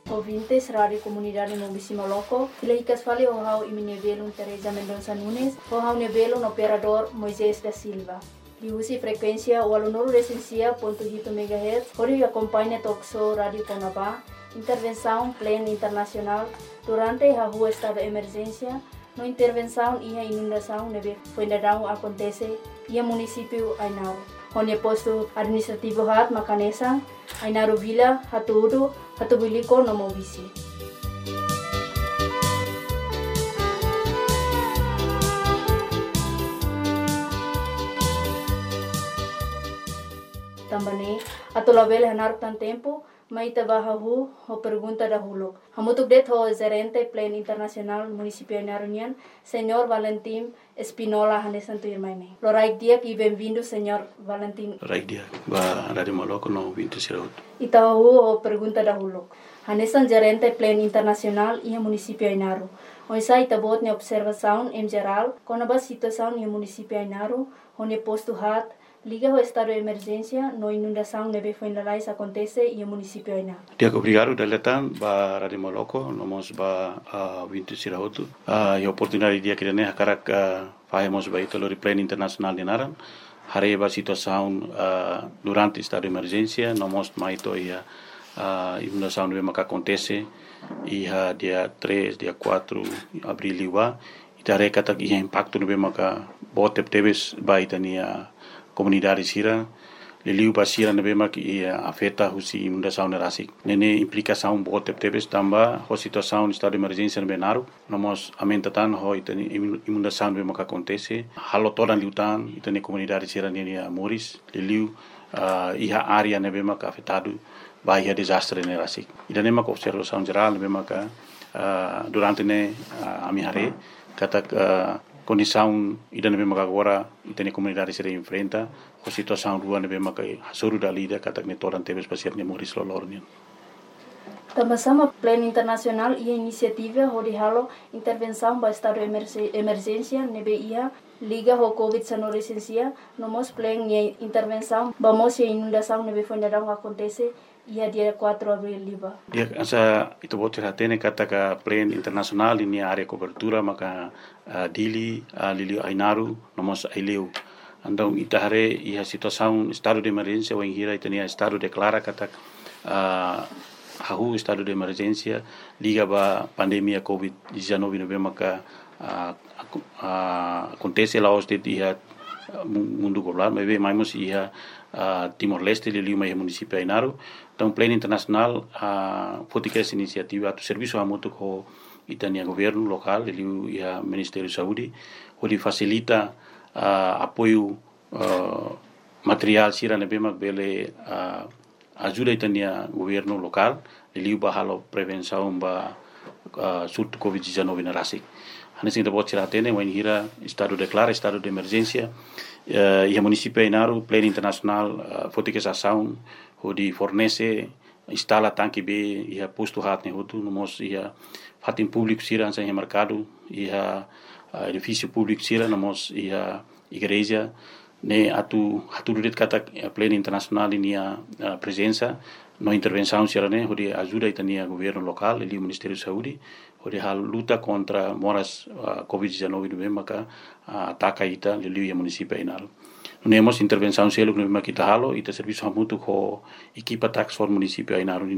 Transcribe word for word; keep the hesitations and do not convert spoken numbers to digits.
ouvintes, Rádio Comunidade Mombisi Moloco. Filhicas fale o hau iminevelo Teresa Mendonça Nunes, o hau nevelo no operador Moisés da Silva. Diusi frequência o aluno recensia ponto oito megahertz, onde acompanha talk show Rádio Conabá, intervenção plena internacional durante a rua estado de emergência, no intervenção e a inundação neve foi acontece e a município Ainaro. Onde posto administrativo hat Macanesa, Ainaro Vila, Hatuudu, Hatubiliko no Mombisi. Também, atau label hanar tan tempo, mai tabahahu ho pergunta dahulu. Hamutuk det ho gerente plan internasional municipio Ainarunian, Senhor Valentim Espinola Hanesan Tuirmaine. Loraik dia e bem-vindo, Senhor Valentim. Loraik dia, ba Rádio Moloco no vinte Siraut. Itahu ho pergunta dahulu. Hanesan gerente plan internasional e municipio Ainaru. Oisa itabot ne observação em geral, com a situação no municipio Ainaru, onde posto hat liga ao estado de emergência, no inundação neve foi na lais acontece e o município ainda. Dia obrigado deletan ba Rádio Moloco, nomos ba vinte Siraut. A oportunidade dia que ne hakarak fazemos ba italo plan internacional de Naran. Hare ba situação durante estado de emergência, nomos maito ia inundação neve maka acontece e dia três, dia quatro abril liwa. Itare katak ia impacto neve maka botep teves ba itania comunidade sira leliu basira nebe mak e afeta husi inundação nerasik nene implicação bote tebes tamba ho situação estado de emergência nebe naru nomos amentatan ho itani inundação nebe mak acontece halo todan liutan itani comunidade sira nene moris leliu iha área nebe mak afetado by a desastre nerasik idane mak observação geral nebe mak durante ne amihare katak condição ida nebe maka agora itene comunidade se enfrenta a situação rua nebe maka hasuru da lida katak ne toran tebes pasir ne moris lolornian. Também plano internacional e iniciativa hori halo intervenção ba estado de emergência nebe ia liga ho covid dezenove licencia nomos plan e intervenção vamos e inundação nebe foi na acontece ia dia quatro abril liba. Dia asa itu botir hatene kataka plan internasional ini area cobertura maka uh, dili uh, lili Ainaru nomos aileu andong itahare ia situação estado de emergência o hira itania estado declara katak uh, hahu estado de emergência liga ba pandemia covid dezenove nove maka uh, uh, acontece lá os de dia mundo global mas bem mais ia uh, Timor Leste lili mai município Ainaru. Então, plano internacional, a fotica essa iniciativa, o serviço a muito com itania governo local, ele e a Ministério da Saúde, onde facilita uh, apoio uh, material sira nebema bele uh, ajuda itania governo local, ele o bahalo prevenção ba uh, surto covid dezenove na rasik. Hanesin da bot sira tene wen hira estado declara estado de emergência uh, e a município Ainaru, plano internacional, uh, fotica essa ação onde fornece instala tanque B e a posto hat ne hotu nomos ia hatin público sira sem mercado e a edifício público sira nomos ia igreja ne atu hatu durit kata plano internacional inia presença no intervenção sira ne onde ajuda itania governo local e o Ministério da Saúde onde a luta contra moras uh, covid dezenove no maka uh, ataca ita lili município Ainaru. Nemos intervenção selo que nós makita halo ita serviço hamutu ko equipa tax for município Ainaru